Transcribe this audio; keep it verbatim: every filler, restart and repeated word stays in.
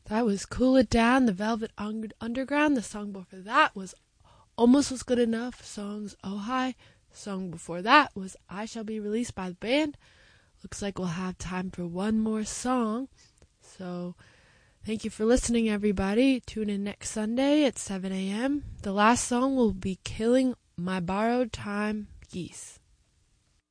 That was Cool It Down, the Velvet Un- Underground. The song before that was Almost Was Good Enough. Songs Oh Hi. Song before that was I Shall Be Released by the band. Looks like we'll have time for one more song. So thank you for listening, everybody. Tune in next Sunday at seven a.m. The last song will be Killing My Borrowed Time Geese.